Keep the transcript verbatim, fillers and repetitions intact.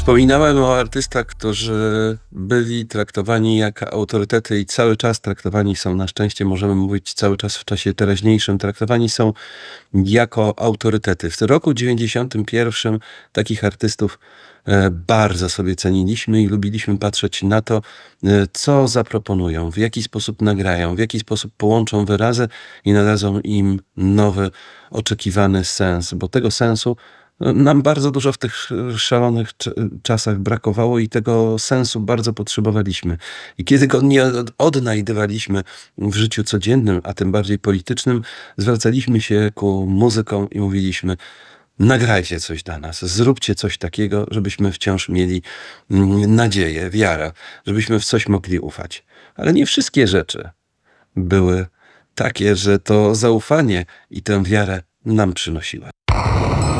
Wspominałem o artystach, którzy byli traktowani jak autorytety i cały czas traktowani są, na szczęście możemy mówić cały czas w czasie teraźniejszym, traktowani są jako autorytety. W roku dziewięćdziesiątym pierwszym takich artystów e, bardzo sobie ceniliśmy i lubiliśmy patrzeć na to, e, co zaproponują, w jaki sposób nagrają, w jaki sposób połączą wyrazy i nadadzą im nowy, oczekiwany sens, bo tego sensu nam bardzo dużo w tych szalonych czasach brakowało i tego sensu bardzo potrzebowaliśmy. I kiedy go nie odnajdywaliśmy w życiu codziennym, a tym bardziej politycznym, zwracaliśmy się ku muzykom i mówiliśmy: nagrajcie coś dla nas, zróbcie coś takiego, żebyśmy wciąż mieli nadzieję, wiarę, żebyśmy w coś mogli ufać. Ale nie wszystkie rzeczy były takie, że to zaufanie i tę wiarę nam przynosiły.